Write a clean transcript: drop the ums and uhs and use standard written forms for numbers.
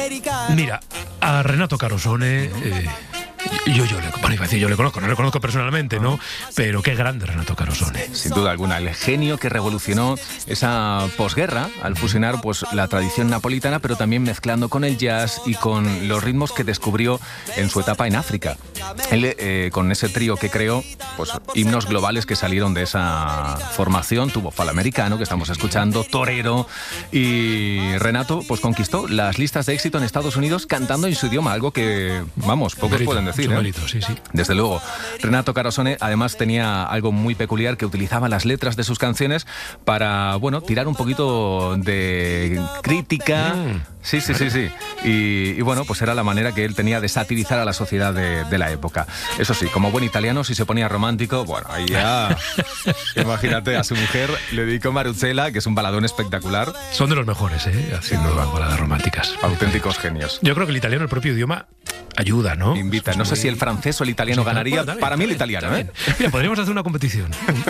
Mira, a Renato Carosone... yo le conozco, no le conozco personalmente, ¿no? Pero qué grande Renato Carosone. Sin duda alguna, el genio que revolucionó esa posguerra al fusionar pues la tradición napolitana, pero también mezclando con el jazz y con los ritmos que descubrió en su etapa en África. Él, con ese trío que creó, pues himnos globales que salieron de esa formación, tuvo Falamericano, que estamos escuchando, Torero, y Renato pues conquistó las listas de éxito en Estados Unidos cantando en su idioma, algo que, vamos, pocos pueden decir. Mérito, sí, sí. Desde luego. Renato Carosone además tenía algo muy peculiar, que utilizaba las letras de sus canciones para, bueno, tirar un poquito de crítica. Sí. Y bueno, pues era la manera que él tenía de satirizar a la sociedad de la época. Eso sí, como buen italiano, si se ponía romántico, bueno, ahí ya... Imagínate, a su mujer le dedicó Maruzela, que es un baladón espectacular. Son de los mejores, haciendo baladas románticas. Auténticos genios. Yo creo que el italiano, el propio idioma, ayuda, ¿no? Invita. No sé si el francés o el italiano ganaría. Bueno, para mí el italiano, Mira, podríamos hacer una competición.